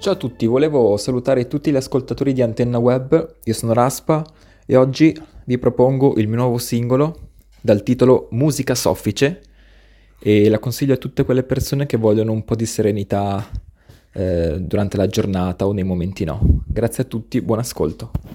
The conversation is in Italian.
Ciao a tutti, volevo salutare tutti gli ascoltatori di Antenna Web, io sono Raspa e oggi vi propongo il mio nuovo singolo dal titolo Musica Soffice e la consiglio a tutte quelle persone che vogliono un po' di serenità durante la giornata o nei momenti no. Grazie a tutti, buon ascolto.